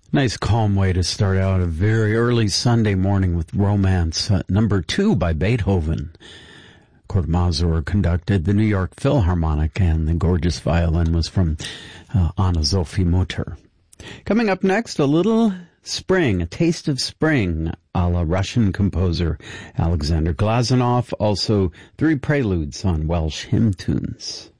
Nice calm way to start out a very early Sunday morning with Romance, number 2 by Beethoven. Kurt Masur conducted the New York Philharmonic, and the gorgeous violin was from Anna-Sophie Mutter. Coming up next, a little spring, a taste of spring, a la Russian composer Alexander Glazunov, also 3 preludes on Welsh hymn tunes.